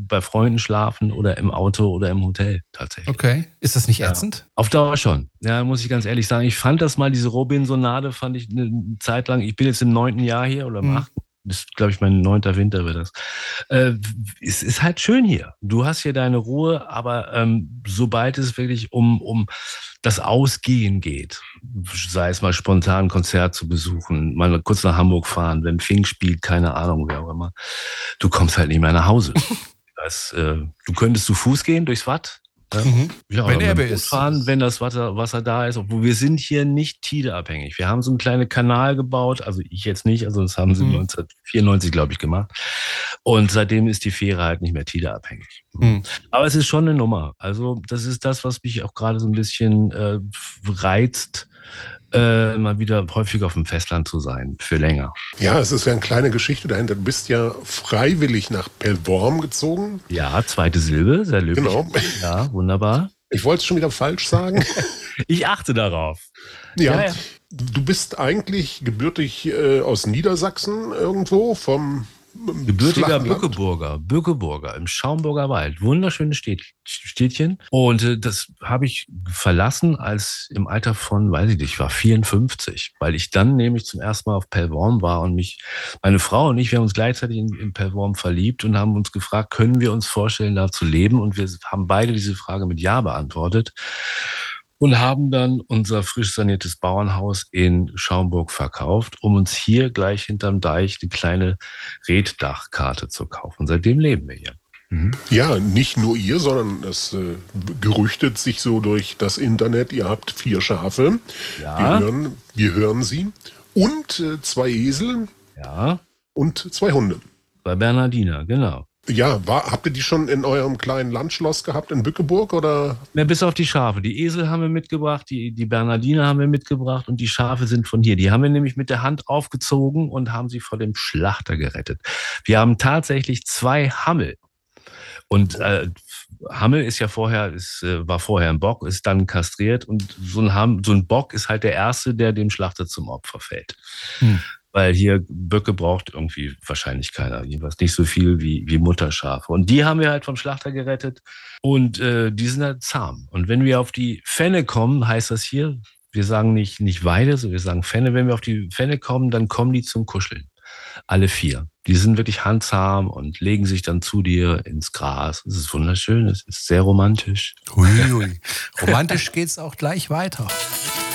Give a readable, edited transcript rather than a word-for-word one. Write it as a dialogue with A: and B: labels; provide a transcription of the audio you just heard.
A: bei Freunden schlafen oder im Auto oder im Hotel tatsächlich.
B: Okay. Ist das nicht
A: Ja.
B: ätzend?
A: Auf Dauer schon. Ja, muss ich ganz ehrlich sagen. Ich fand das mal, diese Robinsonade fand ich eine Zeit lang, ich bin jetzt im 9. Jahr hier oder im 8. Das ist, glaube ich, mein 9. Winter wird das. Es ist halt schön hier. Du hast hier deine Ruhe, aber sobald es wirklich um das Ausgehen geht, sei es mal spontan ein Konzert zu besuchen, mal kurz nach Hamburg fahren, wenn Fink spielt, keine Ahnung, wer auch immer, du kommst halt nicht mehr nach Hause. Du könntest zu Fuß gehen durchs Watt. Ja, ja,
B: Wenn
A: oder
B: Ebbe
A: mit dem Boot
B: ist.
A: fahren, wenn das Wasser da ist. Obwohl wir sind hier nicht tideabhängig. Wir haben so einen kleinen Kanal gebaut, also ich jetzt nicht, also das haben sie 1994, glaube ich, gemacht. Und seitdem ist die Fähre halt nicht mehr tideabhängig. Aber es ist schon eine Nummer. Also das ist das, was mich auch gerade so ein bisschen reizt, mal wieder häufig auf dem Festland zu sein, für länger.
C: Ja, es ist ja eine kleine Geschichte dahinter. Du bist ja freiwillig nach Pellworm gezogen.
A: Ja, zweite Silbe, sehr löblich.
C: Genau.
A: Ja, wunderbar.
C: Ich wollte es schon wieder falsch sagen.
A: Ich achte darauf.
C: Ja. Du bist eigentlich gebürtig aus Niedersachsen irgendwo, vom
A: gebürtiger Bückeburger im Schaumburger Wald. Wunderschönes Städtchen. Und das habe ich verlassen als im Alter von, weiß ich nicht, ich war 54, weil ich dann nämlich zum ersten Mal auf Pellworm war und meine Frau und ich, wir haben uns gleichzeitig in Pellworm verliebt und haben uns gefragt, können wir uns vorstellen, da zu leben? Und wir haben beide diese Frage mit Ja beantwortet. Und haben dann unser frisch saniertes Bauernhaus in Schaumburg verkauft, um uns hier gleich hinterm Deich eine kleine Reetdachkarte zu kaufen. Seitdem leben wir hier.
C: Ja, nicht nur ihr, sondern es gerüchtet sich so durch das Internet. Ihr habt 4 Schafe.
A: Ja.
C: Wir hören sie. Und 2 Esel.
A: Ja.
C: Und 2 Hunde.
A: Bei Bernhardiner, genau.
C: Ja, habt ihr die schon in eurem kleinen Landschloss gehabt in Bückeburg, oder?
A: Ja, bis auf die Schafe. Die Esel haben wir mitgebracht, die Bernhardiner haben wir mitgebracht und die Schafe sind von hier. Die haben wir nämlich mit der Hand aufgezogen und haben sie vor dem Schlachter gerettet. Wir haben tatsächlich 2 Hammel. Und Hammel ist ja war vorher ein Bock, ist dann kastriert und so ein Bock ist halt der erste, der dem Schlachter zum Opfer fällt. Weil hier Böcke braucht irgendwie wahrscheinlich keiner. Jedenfalls nicht so viel wie Mutterschafe. Und die haben wir halt vom Schlachter gerettet. Und die sind halt zahm. Und wenn wir auf die Fenne kommen, heißt das hier, wir sagen nicht Weide, so wir sagen Fenne. Wenn wir auf die Fenne kommen, dann kommen die zum Kuscheln. Alle 4. Die sind wirklich handzahm und legen sich dann zu dir ins Gras. Es ist wunderschön, es ist sehr romantisch.
B: Hui. Romantisch geht's auch gleich weiter.